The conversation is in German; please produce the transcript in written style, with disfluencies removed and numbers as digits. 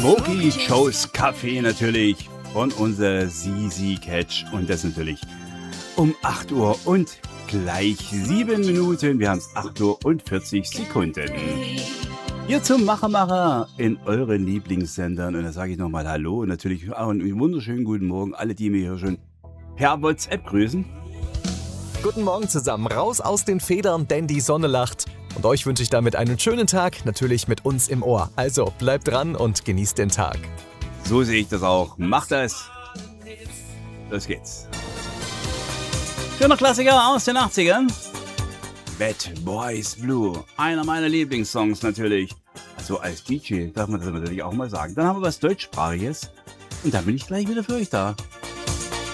Smokey Joe's Kaffee natürlich von unserer Sisi Catch und das natürlich um 8 Uhr und gleich 7 Minuten. Wir haben es 8 Uhr und 40 Sekunden. Hier zum Macher in euren Lieblingssendern und da sage ich nochmal Hallo und natürlich auch einen wunderschönen guten Morgen alle, die mir hier schon per WhatsApp grüßen. Guten Morgen zusammen, raus aus den Federn, denn die Sonne lacht. Und euch wünsche ich damit einen schönen Tag, natürlich mit uns im Ohr. Also bleibt dran und genießt den Tag. So sehe ich das auch. Macht das. Los geht's. Schöner Klassiker aus den 80ern. Bad Boys Blue. Einer meiner Lieblingssongs natürlich. Also als DJ darf man das natürlich auch mal sagen. Dann haben wir was Deutschsprachiges. Und dann bin ich gleich wieder für euch da.